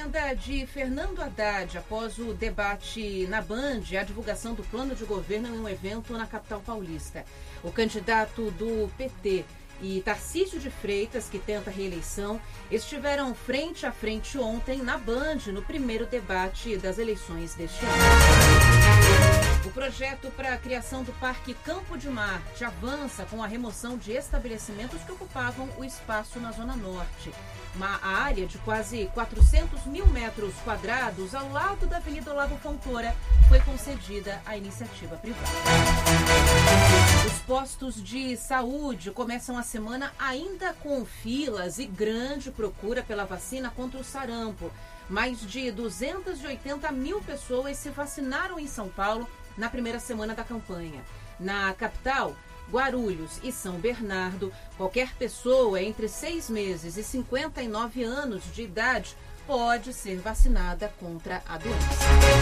agenda de Fernando Haddad após o debate na Band e a divulgação do plano de governo em um evento na capital paulista. O candidato do PT e Tarcísio de Freitas, que tenta reeleição, estiveram frente a frente ontem na Band, no primeiro debate das eleições deste ano. O projeto para a criação do Parque Campo de Marte avança com a remoção de estabelecimentos que ocupavam o espaço na Zona Norte. Uma área de quase 400 mil metros quadrados ao lado da Avenida Olavo Fontoura foi concedida à iniciativa privada. Os postos de saúde começam a semana ainda com filas e grande procura pela vacina contra o sarampo. Mais de 280 mil pessoas se vacinaram em São Paulo na primeira semana da campanha. Na capital, Guarulhos e São Bernardo, qualquer pessoa entre 6 meses e 59 anos de idade pode ser vacinada contra a doença.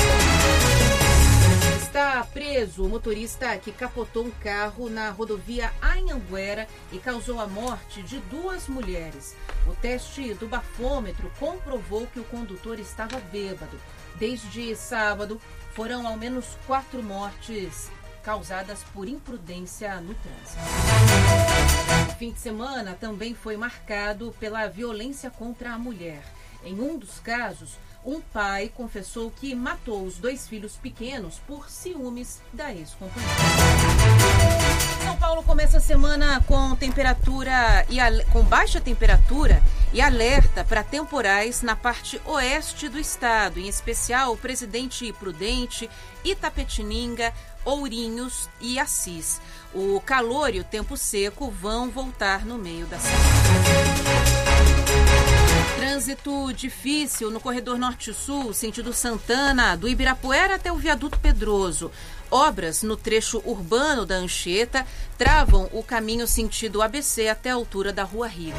Está preso o motorista que capotou um carro na rodovia Anhanguera e causou a morte de 2 mulheres. O teste do bafômetro comprovou que o condutor estava bêbado. Desde sábado, foram ao menos 4 mortes causadas por imprudência no trânsito. O fim de semana também foi marcado pela violência contra a mulher. Em um dos casos, um pai confessou que matou os 2 filhos pequenos por ciúmes da ex-companheira. São Paulo começa a semana com com baixa temperatura e alerta para temporais na parte oeste do estado, em especial Presidente Prudente, Itapetininga, Ourinhos e Assis. O calor e o tempo seco vão voltar no meio da semana. Trânsito difícil no corredor norte-sul, sentido Santana, do Ibirapuera até o viaduto Pedroso. Obras no trecho urbano da Anchieta travam o caminho sentido ABC até a altura da Rua Riga.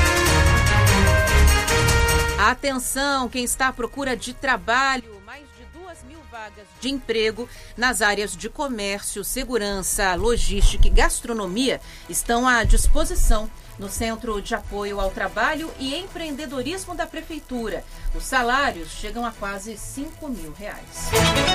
Atenção, quem está à procura de trabalho, mais de 2.000 vagas de emprego nas áreas de comércio, segurança, logística e gastronomia estão à disposição no Centro de Apoio ao Trabalho e Empreendedorismo da Prefeitura. Os salários chegam a quase R$ 5.000.